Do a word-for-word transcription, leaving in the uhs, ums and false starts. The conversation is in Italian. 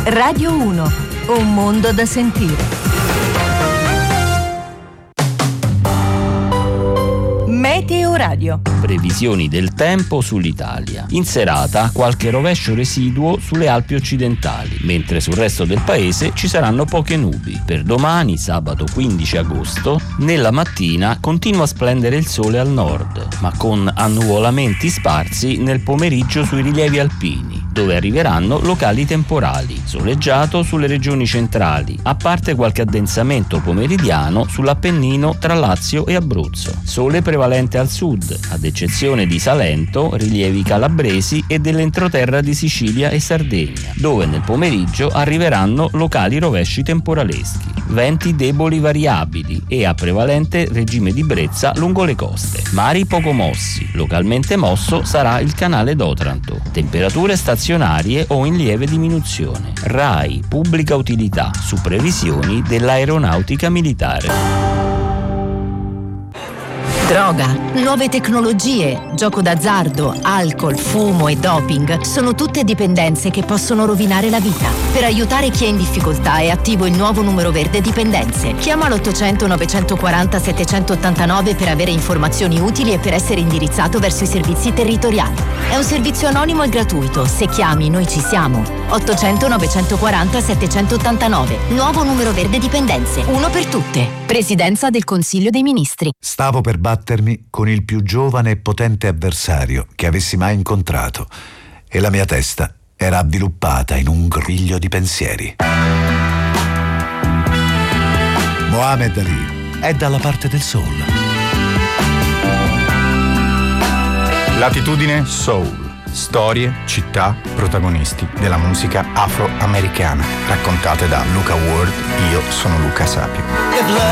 Radio uno, un mondo da sentire. Meteo Radio. Previsioni del tempo sull'Italia. In serata qualche rovescio residuo sulle Alpi occidentali, mentre sul resto del paese ci saranno poche nubi. Per domani, sabato quindici agosto, nella mattina continua a splendere il sole al nord, ma con annuvolamenti sparsi nel pomeriggio sui rilievi alpini, dove arriveranno locali temporali. Soleggiato sulle regioni centrali, a parte qualche addensamento pomeridiano sull'Appennino tra Lazio e Abruzzo. Sole prevalente al sud, ad eccezione di Salento, rilievi calabresi e dell'entroterra di Sicilia e Sardegna, dove nel pomeriggio arriveranno locali rovesci temporaleschi. Venti deboli variabili e a prevalente regime di brezza lungo le coste. Mari poco mossi, localmente mosso sarà il canale d'Otranto. Temperature stazionarie o in lieve diminuzione. RAI, pubblica utilità, su previsioni dell'aeronautica militare. Droga, nuove tecnologie, gioco d'azzardo, alcol, fumo e doping sono tutte dipendenze che possono rovinare la vita. Per aiutare chi è in difficoltà è attivo il nuovo numero verde dipendenze. Chiama l'ottocento novecentoquaranta settecentottantanove per avere informazioni utili e per essere indirizzato verso i servizi territoriali. È un servizio anonimo e gratuito. Se chiami, noi ci siamo. ottocento novecentoquaranta settecentottantanove. Nuovo numero verde dipendenze. Uno per tutte. Presidenza del Consiglio dei Ministri. Stavo per battermi con il più giovane e potente avversario che avessi mai incontrato e la mia testa era avviluppata in un griglio di pensieri. Mohamed Ali è dalla parte del soul. Latitudine Soul. Storie, città, protagonisti della musica afroamericana, raccontate da Luca Ward. Io sono Luca Sapio.